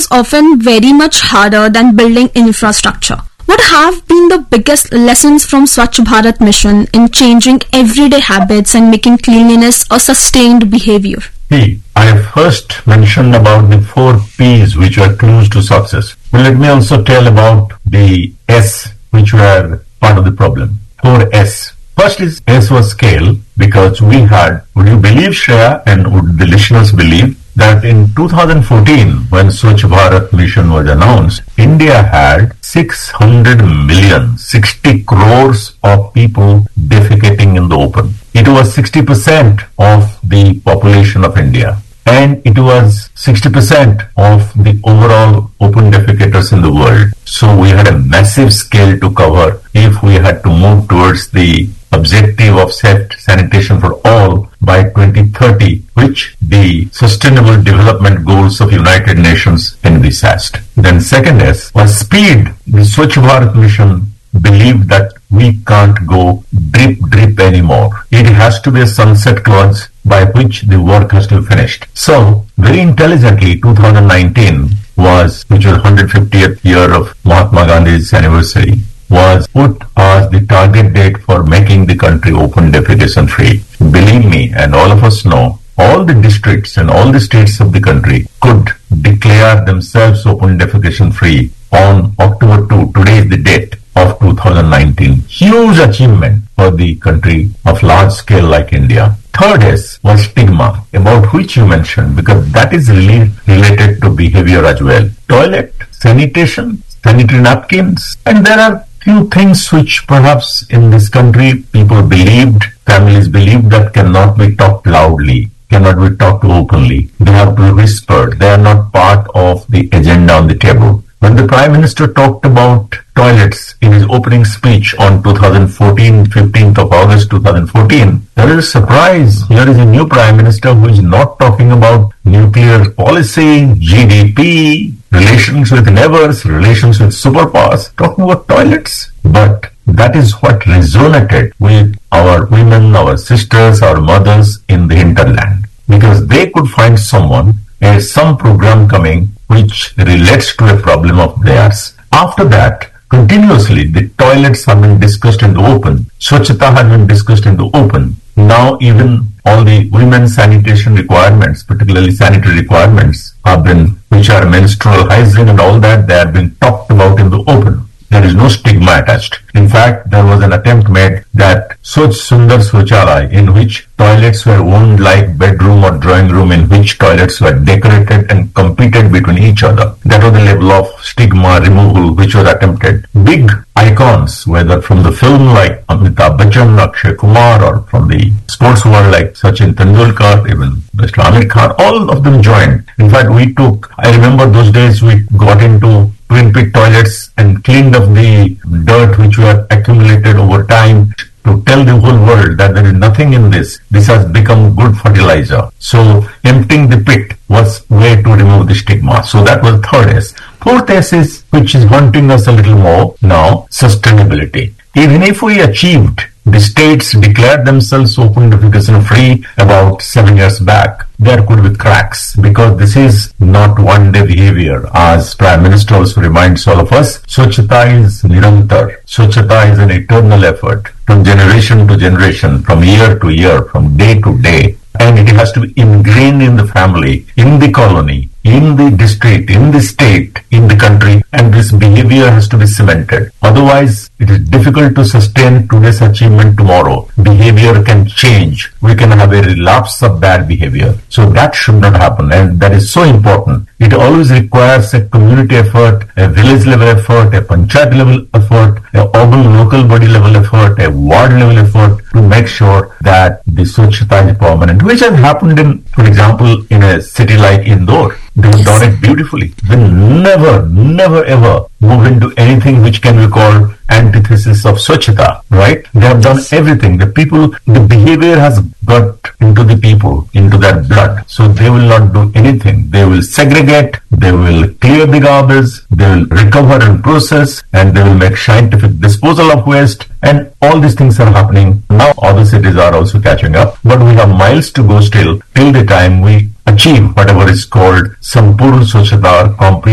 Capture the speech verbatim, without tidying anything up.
is often very much harder than building infrastructure. What have been the biggest lessons from Swachh Bharat mission in changing everyday habits and making cleanliness a sustained behavior? See, I have first mentioned about the four P's which were clues to success. Well, let me also tell about the S which were part of the problem. Four S. First is S was scale, because we had, would you believe, Shreya, and would the listeners believe, that in two thousand fourteen, when Swachh Bharat mission was announced, India had six hundred million, sixty crores of people defecating in the open. It was sixty percent of the population of India. And it was sixty percent of the overall open defecators in the world. So we had a massive scale to cover if we had to move towards the objective of safe sanitation for all by twenty thirty, which the Sustainable Development Goals of United Nations envisaged. Then second S was speed. The Swachh Bharat mission believed that we can't go drip drip anymore. It has to be a sunset clause by which the work has to be finished. So very intelligently, two thousand nineteen was, which was one hundred fiftieth year of Mahatma Gandhi's anniversary, was put as the target date for making the country open defecation free. Believe me, and all of us know, all the districts and all the states of the country could declare themselves open defecation free on October second. Today is the date of two thousand nineteen. Huge achievement for the country of large scale like India. Third S was stigma, about which you mentioned, because that is really related to behavior as well. Toilet, sanitation, sanitary napkins, and there are few things which perhaps in this country people believed, families believed, that cannot be talked loudly, cannot be talked openly. They have to be whispered. They are not part of the agenda on the table. When the Prime Minister talked about toilets in his opening speech on two thousand fourteen, fifteenth of August two thousand fourteen, there is a surprise. Here is a new Prime Minister who is not talking about nuclear policy, G D P, relations with neighbors, relations with superpowers, talking about toilets. But that is what resonated with our women, our sisters, our mothers in the hinterland, because they could find someone, uh, some program coming which relates to a problem of theirs. After that, continuously the toilets have been discussed in the open. Swachhata has been discussed in the open. Now even all the women's sanitation requirements, particularly sanitary requirements, have been, which are menstrual hygiene and all that, they have been talked about in the open. There is no stigma attached. In fact, there was an attempt made that Swachh Sundar Swachalaya, in which toilets were owned like bedroom or drawing room, in which toilets were decorated and competed between each other. That was the level of stigma removal which was attempted. Big icons, whether from the film like Amitabh Bachchan, Akshay Kumar, or from the sports world like Sachin Tendulkar, even Mister Amir Khan, all of them joined. In fact, we took, I remember those days we got into twin pit toilets and cleaned up the dirt which were accumulated over time to tell the whole world that there is nothing in this. This has become good fertilizer. So emptying the pit was way to remove the stigma. So that was third S. Fourth S is, which is haunting us a little more now, sustainability. Even if we achieved, the states declared themselves open defecation free about seven years back, there could be cracks, because this is not one day behavior. As Prime Minister also reminds all of us, Swachhata is nirantar. Swachhata is an eternal effort from generation to generation, from year to year, from day to day. And it has to be ingrained in the family, in the colony, in the district, in the state, in the country, and this behavior has to be cemented. Otherwise, it is difficult to sustain today's achievement tomorrow. Behavior can change. We can have a relapse of bad behavior. So that should not happen, and that is so important. It always requires a community effort, a village level effort, a panchayat level effort, a urban local body level effort, a ward level effort to make sure that the Swachhata is permanent, which has happened in, for example, in a city like Indore. They have done it beautifully. We never, never ever move into anything which can be called antithesis of Swachhata, right? They have done everything. The people, the behavior has got into the people, into their blood. So they will not do anything. They will segregate, they will clear the garbage, they will recover and process, and they will make scientific disposal of waste. And all these things are happening. Now other cities are also catching up. But we have miles to go still till the time we achieve whatever is called Sampurna Swachhata, or